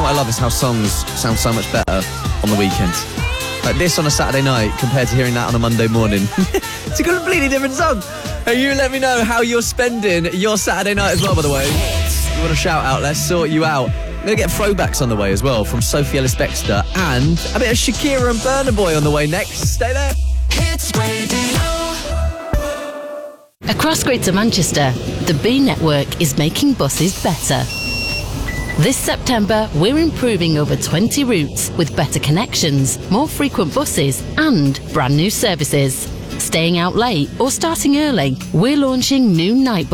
I love is how songs sound so much better on the weekends. Like this on a Saturday night compared to hearing that on a Monday morning. It's a completely different song. Hey, you let me know how you're spending your Saturday night as well, by the way. If you want a shout out, let's sort you out. We're going to get throwbacks on the way as well from Sophie Ellis-Bextor and a bit of Shakira and Burna Boy on the way next. Stay there. Hits Radio. Across Greater Manchester, the B Network is making buses better. This September, we're improving over 20 routes with better connections, more frequent buses and brand new services. Staying out late or starting early, we're launching new night